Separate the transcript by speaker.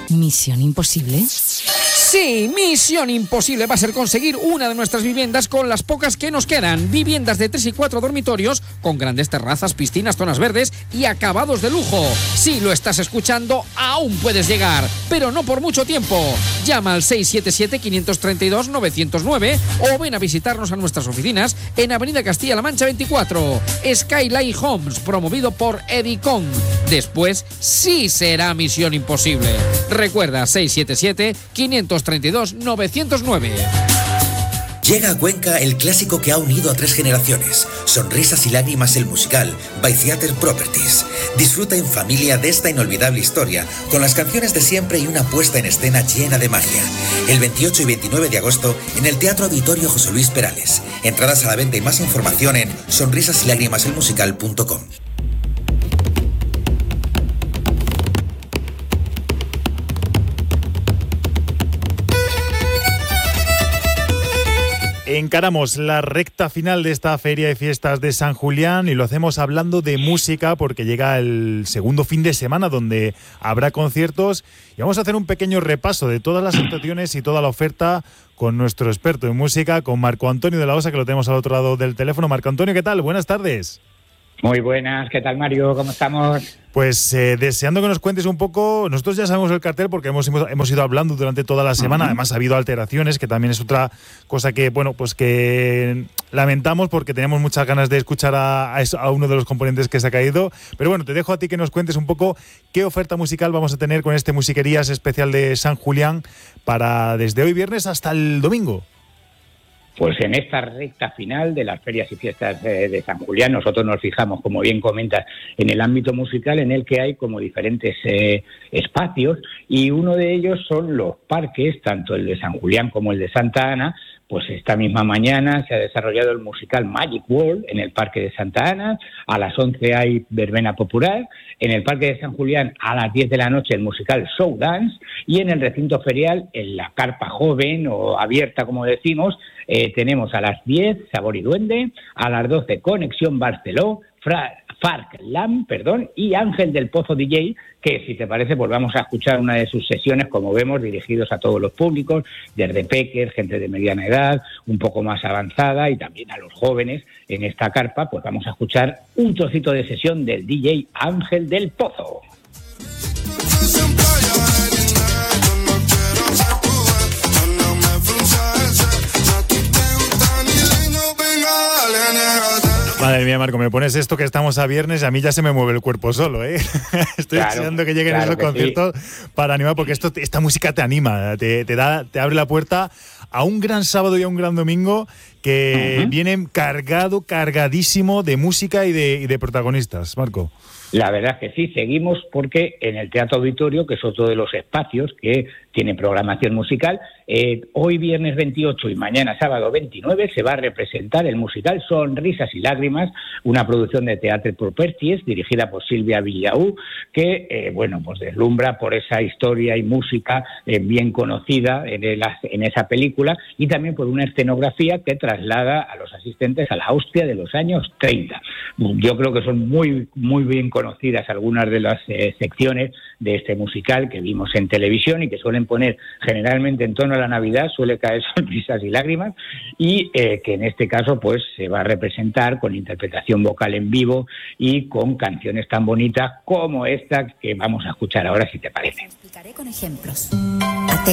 Speaker 1: ¿Misión imposible?
Speaker 2: Sí, Misión Imposible va a ser conseguir una de nuestras viviendas con las pocas que nos quedan. Viviendas de 3 y 4 dormitorios con grandes terrazas, piscinas, zonas verdes y acabados de lujo. Si lo estás escuchando, aún puedes llegar, pero no por mucho tiempo. Llama al 677-532-909 o ven a visitarnos a nuestras oficinas en Avenida Castilla-La Mancha 24. Skyline Homes, promovido por Edicon. Después sí será Misión Imposible. Recuerda, 677-532-909.
Speaker 3: Llega a Cuenca el clásico que ha unido a 3 generaciones. Sonrisas y lágrimas, el musical, by Theatre Properties. Disfruta en familia de esta inolvidable historia, con las canciones de siempre y una puesta en escena llena de magia. El 28 y 29 de agosto en el Teatro Auditorio José Luis Perales. Entradas a la venta y más información en sonrisasylágrimaselmusical.com.
Speaker 4: Encaramos la recta final de esta Feria de Fiestas de San Julián y lo hacemos hablando de música porque llega el segundo fin de semana donde habrá conciertos y vamos a hacer un pequeño repaso de todas las actuaciones y toda la oferta con nuestro experto en música, con Marco Antonio de la Osa, que lo tenemos al otro lado del teléfono. Marco Antonio, ¿qué tal? Buenas tardes.
Speaker 5: Muy buenas, ¿qué tal, Mario? ¿Cómo estamos?
Speaker 4: Pues deseando que nos cuentes un poco. Nosotros ya sabemos el cartel porque hemos ido hablando durante toda la semana. Además ha habido alteraciones, que también es otra cosa que, bueno, pues que lamentamos porque teníamos muchas ganas de escuchar a uno de los componentes que se ha caído. Pero bueno, te dejo a ti que nos cuentes un poco qué oferta musical vamos a tener con este Musiquerías especial de San Julián para desde hoy viernes hasta el domingo.
Speaker 5: Pues en esta recta final de las ferias y fiestas de San Julián, nosotros nos fijamos, como bien comentas, en el ámbito musical en el que hay como diferentes espacios, y uno de ellos son los parques, tanto el de San Julián como el de Santa Ana. Pues esta misma mañana se ha desarrollado el musical Magic World en el Parque de Santa Ana. A las 11 hay verbena popular. En el Parque de San Julián a las 10 de la noche el musical Show Dance. Y en el recinto ferial, en la carpa joven o abierta, como decimos, tenemos a las 10 Sabor y Duende, a las 12 Conexión Barceló, Farc Lam, y Ángel del Pozo DJ, que si te parece pues vamos a escuchar una de sus sesiones, como vemos, dirigidos a todos los públicos, desde peques, gente de mediana edad, un poco más avanzada y también a los jóvenes. En esta carpa pues vamos a escuchar un trocito de sesión del DJ Ángel del Pozo.
Speaker 4: Madre mía, Marco, me pones esto que estamos a viernes y a mí ya se me mueve el cuerpo solo, ¿eh? Estoy deseando que lleguen esos conciertos para animar, porque esta música te anima, te abre la puerta a un gran sábado y a un gran domingo que viene cargadísimo de música y de protagonistas, Marco.
Speaker 5: La verdad es que sí, seguimos porque en el Teatro Auditorio, que es otro de los espacios que tiene programación musical, hoy viernes 28 y mañana sábado 29 se va a representar el musical Sonrisas y Lágrimas, una producción de Theatre Properties dirigida por Silvia Villaú, que pues deslumbra por esa historia y música bien conocida en esa película, y también por una escenografía que traslada a los asistentes a la Austria de los años 30. Yo creo que son muy, muy bien conocidas algunas de las secciones de este musical que vimos en televisión y que suelen poner generalmente en torno a la Navidad, suele caer Sonrisas y Lágrimas, y que en este caso pues se va a representar con interpretación vocal en vivo y con canciones tan bonitas como esta que vamos a escuchar ahora, si te parece.
Speaker 1: Explicaré con ejemplos.